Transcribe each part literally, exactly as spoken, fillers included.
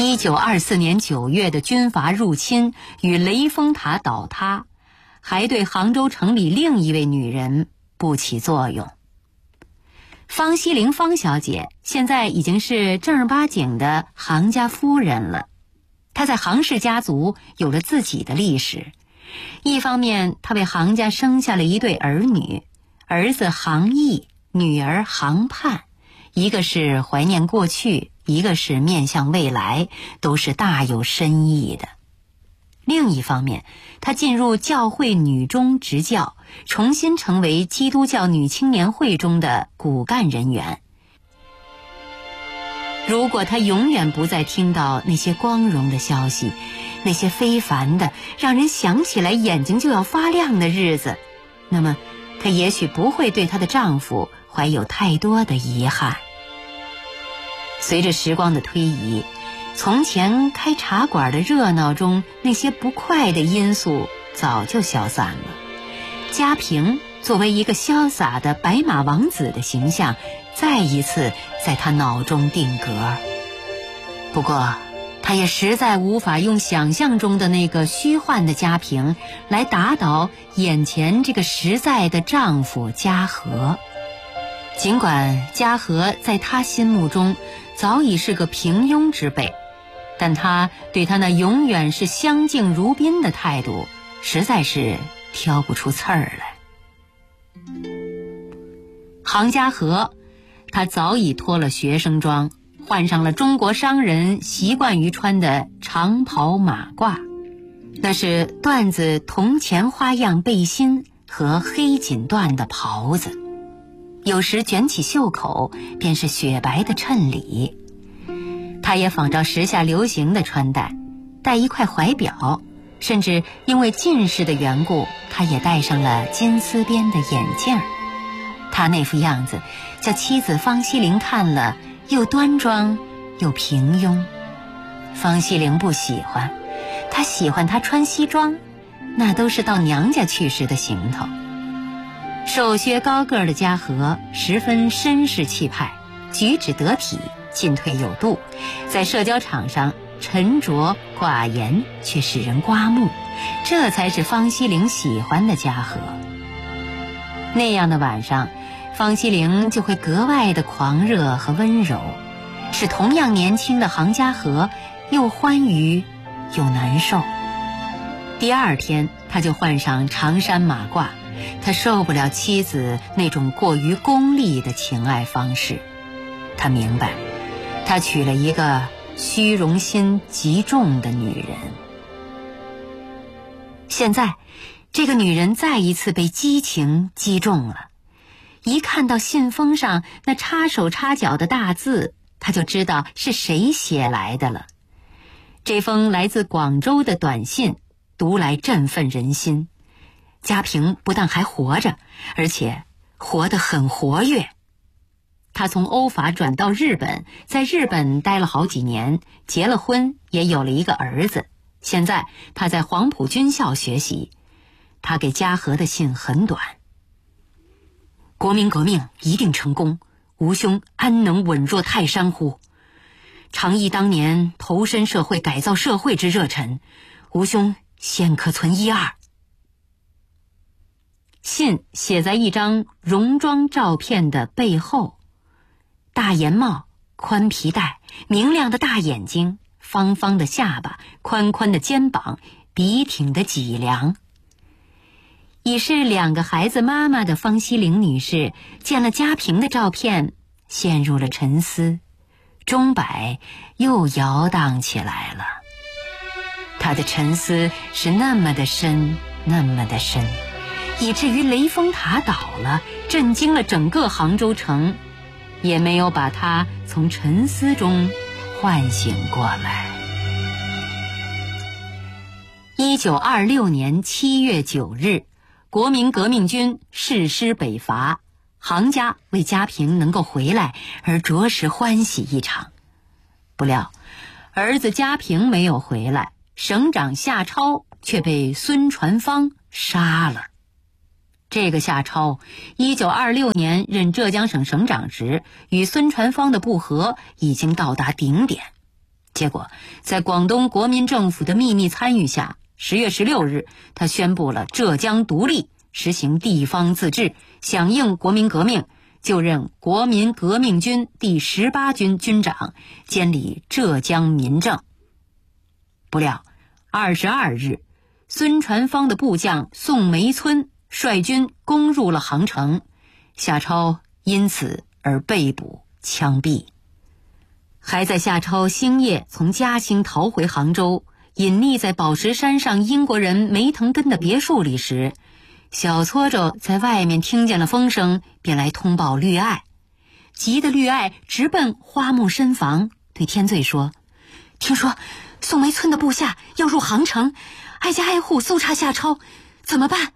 一九二四年九月的军阀入侵与雷峰塔倒塌，还对杭州城里另一位女人不起作用。方希龄方小姐现在已经是正儿八经的杭家夫人了，她在杭氏家族有了自己的历史。一方面，她为杭家生下了一对儿女，儿子杭义，女儿杭盼，一个是怀念过去，一个是面向未来，都是大有深意的。另一方面，她进入教会女中执教，重新成为基督教女青年会中的骨干人员。如果她永远不再听到那些光荣的消息，那些非凡的让人想起来眼睛就要发亮的日子，那么她也许不会对她的丈夫怀有太多的遗憾。随着时光的推移，从前开茶馆的热闹中那些不快的因素早就消散了。家平作为一个潇洒的白马王子的形象再一次在他脑中定格。不过他也实在无法用想象中的那个虚幻的家平来打倒眼前这个实在的丈夫家和。尽管家和在他心目中早已是个平庸之辈，但他对他那永远是相敬如宾的态度实在是挑不出刺儿来。杭家和他早已脱了学生装，换上了中国商人习惯于穿的长袍马褂，那是缎子铜钱花样背心和黑锦缎的袍子，有时卷起袖口便是雪白的衬里。他也仿照时下流行的穿戴，戴一块怀表，甚至因为近视的缘故，他也戴上了金丝边的眼镜。他那副样子叫妻子方希龄看了又端庄又平庸。方希龄不喜欢，他喜欢他穿西装，那都是到娘家去时的行头。瘦削高个的家和十分绅士气派，举止得体，进退有度，在社交场上沉着寡言，却使人刮目，这才是方希龄喜欢的家和。那样的晚上，方希龄就会格外的狂热和温柔，使同样年轻的杭家和又欢愉又难受。第二天，他就换上长衫马褂，他受不了妻子那种过于功利的情爱方式。他明白，他娶了一个虚荣心极重的女人。现在，这个女人再一次被激情击中了。一看到信封上那插手插脚的大字，他就知道是谁写来的了。这封来自广州的短信读来振奋人心。家平不但还活着，而且活得很活跃。他从欧法转到日本，在日本待了好几年，结了婚，也有了一个儿子。现在他在黄埔军校学习。他给家和的信很短：国民革命一定成功，吾兄安能稳若泰山乎？常忆当年投身社会改造社会之热忱，吾兄现可存一二。信写在一张戎装照片的背后，大檐帽，宽皮带，明亮的大眼睛，方方的下巴，宽宽的肩膀，笔挺的脊梁。已是两个孩子妈妈的方希龄女士见了家平的照片，陷入了沉思，钟摆又摇荡起来了。她的沉思是那么的深，那么的深，以至于雷峰塔倒了，震惊了整个杭州城，也没有把她从沉思中唤醒过来。一九二六年七月九日，国民革命军誓师北伐，杭家为家平能够回来而着实欢喜一场。不料儿子家平没有回来，省长夏超却被孙传芳杀了。这个夏超一九二六年任浙江省省长时，与孙传芳的不和已经到达顶点。 结果在广东国民政府的秘密参与下，十月十六日他宣布了浙江独立，实行地方自治，响应国民革命，就任国民革命军第十八军军长，监理浙江民政。不料二十二日，孙传芳的部将宋梅村率军攻入了杭城，夏超因此而被捕枪毙。还在夏超星夜从嘉兴逃回杭州，隐匿在宝石山上英国人梅腾根的别墅里时，小搓着在外面听见了风声，便来通报绿爱。急得绿爱直奔花木深房，对天罪说：听说宋梅村的部下要入杭城，挨家挨户搜查夏超，怎么办？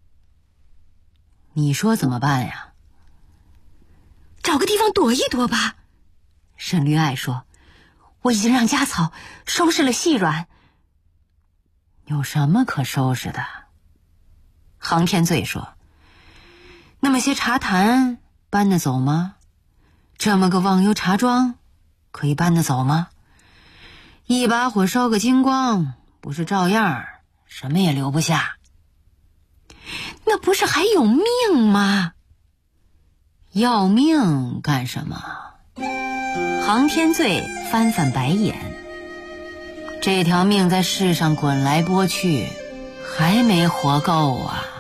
你说怎么办呀？找个地方躲一躲吧。沈绿爱说：我已经让家草收拾了细软。有什么可收拾的？杭天罪说：那么些茶坛搬得走吗？这么个忘忧茶庄可以搬得走吗？一把火烧个精光，不是照样什么也留不下。那不是还有命吗？要命干什么？杭天罪翻翻白眼，这条命在世上滚来拨去，还没活够啊。